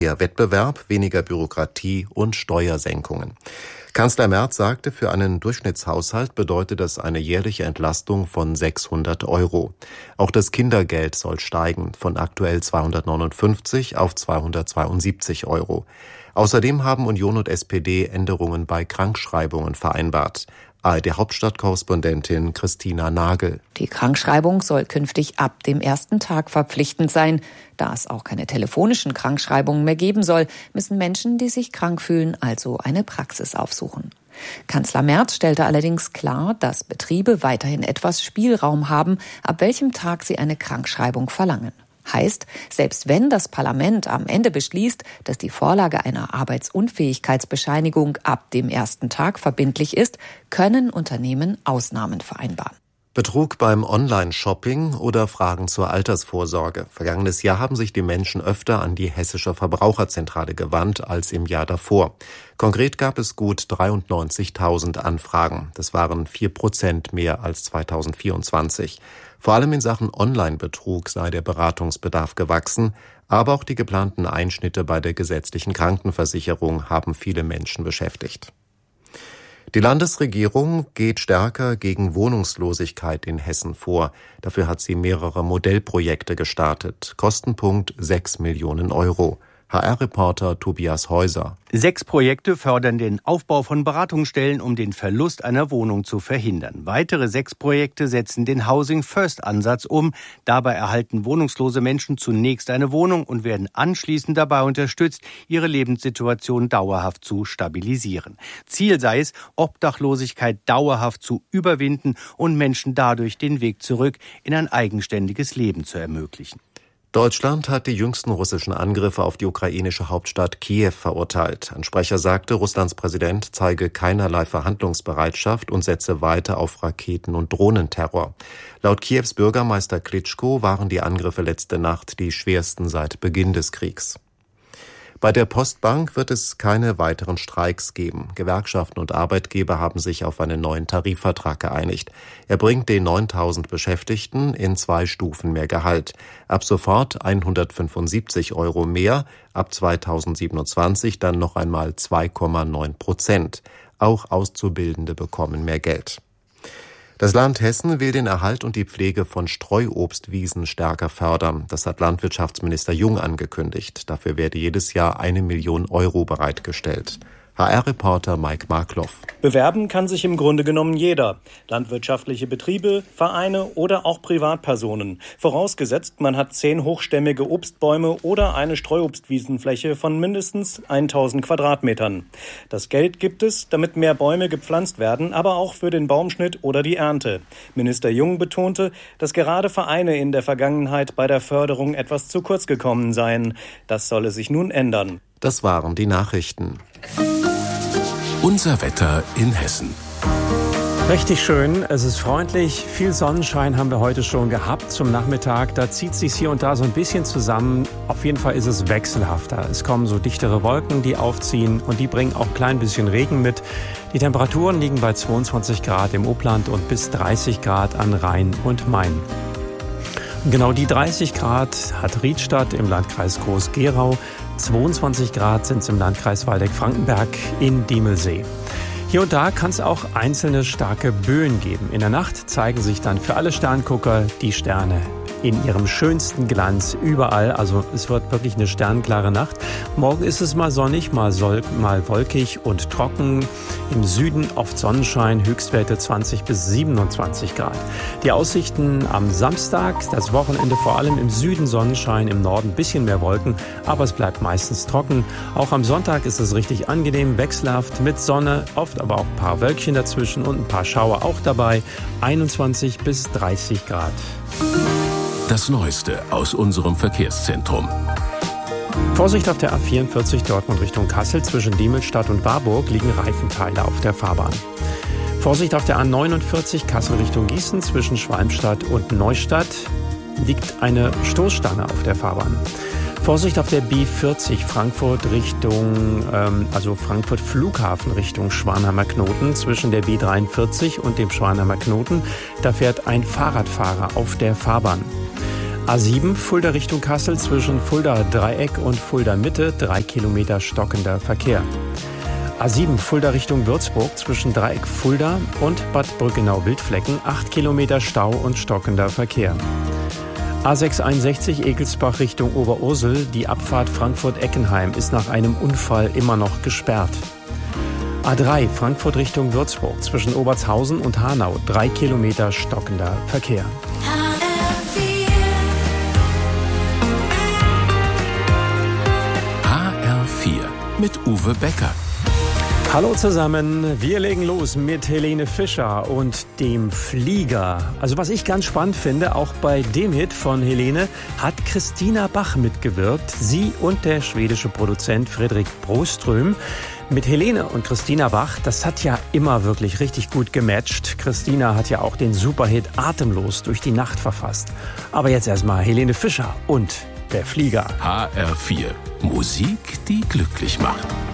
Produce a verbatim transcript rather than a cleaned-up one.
Mehr Wettbewerb, weniger Bürokratie und Steuersenkungen. Kanzler Merz sagte, für einen Durchschnittshaushalt bedeutet das eine jährliche Entlastung von sechshundert Euro. Auch das Kindergeld soll steigen, von aktuell zweihundertneunundfünfzig auf zweihundertzweiundsiebzig Euro. Außerdem haben Union und S P D Änderungen bei Krankschreibungen vereinbart. A R D-Hauptstadtkorrespondentin Christina Nagel. Die Krankschreibung soll künftig ab dem ersten Tag verpflichtend sein. Da es auch keine telefonischen Krankschreibungen mehr geben soll, müssen Menschen, die sich krank fühlen, also eine Praxis aufsuchen. Kanzler Merz stellte allerdings klar, dass Betriebe weiterhin etwas Spielraum haben, ab welchem Tag sie eine Krankschreibung verlangen. Heißt, selbst wenn das Parlament am Ende beschließt, dass die Vorlage einer Arbeitsunfähigkeitsbescheinigung ab dem ersten Tag verbindlich ist, können Unternehmen Ausnahmen vereinbaren. Betrug beim Online-Shopping oder Fragen zur Altersvorsorge. Vergangenes Jahr haben sich die Menschen öfter an die Hessische Verbraucherzentrale gewandt als im Jahr davor. Konkret gab es gut dreiundneunzigtausend Anfragen. Das waren vier Prozent mehr als zweitausendvierundzwanzig. Vor allem in Sachen Online-Betrug sei der Beratungsbedarf gewachsen, aber auch die geplanten Einschnitte bei der gesetzlichen Krankenversicherung haben viele Menschen beschäftigt. Die Landesregierung geht stärker gegen Wohnungslosigkeit in Hessen vor. Dafür hat sie mehrere Modellprojekte gestartet. Kostenpunkt sechs Millionen Euro. H R-Reporter Tobias Häuser. Sechs Projekte fördern den Aufbau von Beratungsstellen, um den Verlust einer Wohnung zu verhindern. Weitere sechs Projekte setzen den Housing-First-Ansatz um. Dabei erhalten wohnungslose Menschen zunächst eine Wohnung und werden anschließend dabei unterstützt, ihre Lebenssituation dauerhaft zu stabilisieren. Ziel sei es, Obdachlosigkeit dauerhaft zu überwinden und Menschen dadurch den Weg zurück in ein eigenständiges Leben zu ermöglichen. Deutschland hat die jüngsten russischen Angriffe auf die ukrainische Hauptstadt Kiew verurteilt. Ein Sprecher sagte, Russlands Präsident zeige keinerlei Verhandlungsbereitschaft und setze weiter auf Raketen- und Drohnenterror. Laut Kiews Bürgermeister Klitschko waren die Angriffe letzte Nacht die schwersten seit Beginn des Kriegs. Bei der Postbank wird es keine weiteren Streiks geben. Gewerkschaften und Arbeitgeber haben sich auf einen neuen Tarifvertrag geeinigt. Er bringt den neuntausend Beschäftigten in zwei Stufen mehr Gehalt. Ab sofort hundertfünfundsiebzig Euro mehr, ab zweitausendsiebenundzwanzig dann noch einmal zwei Komma neun Prozent. Auch Auszubildende bekommen mehr Geld. Das Land Hessen will den Erhalt und die Pflege von Streuobstwiesen stärker fördern. Das hat Landwirtschaftsminister Jung angekündigt. Dafür werde jedes Jahr eine Million Euro bereitgestellt. H R-Reporter Mike Markloff. Bewerben kann sich im Grunde genommen jeder. Landwirtschaftliche Betriebe, Vereine oder auch Privatpersonen. Vorausgesetzt, man hat zehn hochstämmige Obstbäume oder eine Streuobstwiesenfläche von mindestens tausend Quadratmetern. Das Geld gibt es, damit mehr Bäume gepflanzt werden, aber auch für den Baumschnitt oder die Ernte. Minister Jung betonte, dass gerade Vereine in der Vergangenheit bei der Förderung etwas zu kurz gekommen seien. Das solle sich nun ändern. Das waren die Nachrichten. Unser Wetter in Hessen. Richtig schön, es ist freundlich, viel Sonnenschein haben wir heute schon gehabt zum Nachmittag. Da zieht sich hier und da so ein bisschen zusammen. Auf jeden Fall ist es wechselhafter. Es kommen so dichtere Wolken, die aufziehen und die bringen auch ein klein bisschen Regen mit. Die Temperaturen liegen bei zweiundzwanzig Grad im Upland und bis dreißig Grad an Rhein und Main. Genau die dreißig Grad hat Riedstadt im Landkreis Groß-Gerau. zweiundzwanzig Grad sind es im Landkreis Waldeck-Frankenberg in Diemelsee. Hier und da kann es auch einzelne starke Böen geben. In der Nacht zeigen sich dann für alle Sterngucker die Sterne in ihrem schönsten Glanz überall. Also es wird wirklich eine sternklare Nacht. Morgen ist es mal sonnig, mal, sol- mal wolkig und trocken. Im Süden oft Sonnenschein, Höchstwerte zwanzig bis siebenundzwanzig Grad. Die Aussichten am Samstag, das Wochenende vor allem im Süden Sonnenschein, im Norden ein bisschen mehr Wolken, aber es bleibt meistens trocken. Auch am Sonntag ist es richtig angenehm, wechselhaft mit Sonne, oft aber auch ein paar Wölkchen dazwischen und ein paar Schauer auch dabei. einundzwanzig bis dreißig Grad. Das Neueste aus unserem Verkehrszentrum. Vorsicht auf der A vierundvierzig Dortmund Richtung Kassel. Zwischen Diemelstadt und Warburg liegen Reifenteile auf der Fahrbahn. Vorsicht auf der A neunundvierzig Kassel Richtung Gießen. Zwischen Schwalmstadt und Neustadt liegt eine Stoßstange auf der Fahrbahn. Vorsicht auf der B vierzig Frankfurt Richtung, ähm, also Frankfurt Flughafen Richtung Schwanheimer Knoten. Zwischen der B dreiundvierzig und dem Schwanheimer Knoten, da fährt ein Fahrradfahrer auf der Fahrbahn. A sieben Fulda Richtung Kassel zwischen Fulda Dreieck und Fulda Mitte, drei Kilometer stockender Verkehr. A sieben Fulda Richtung Würzburg zwischen Dreieck Fulda und Bad Brückenau-Wildflecken, acht Kilometer Stau und stockender Verkehr. A sechshunderteinundsechzig Egelsbach Richtung Oberursel, die Abfahrt Frankfurt-Eckenheim ist nach einem Unfall immer noch gesperrt. A drei Frankfurt Richtung Würzburg zwischen Obertshausen und Hanau, drei Kilometer stockender Verkehr. H R vier mit Uwe Becker. Hallo zusammen, wir legen los mit Helene Fischer und dem Flieger. Also was ich ganz spannend finde, auch bei dem Hit von Helene hat Christina Bach mitgewirkt. Sie und der schwedische Produzent Fredrik Broström. Mit Helene und Christina Bach, das hat ja immer wirklich richtig gut gematcht. Christina hat ja auch den Superhit Atemlos durch die Nacht verfasst. Aber jetzt erstmal Helene Fischer und der Flieger. H R vier. Musik, die glücklich macht.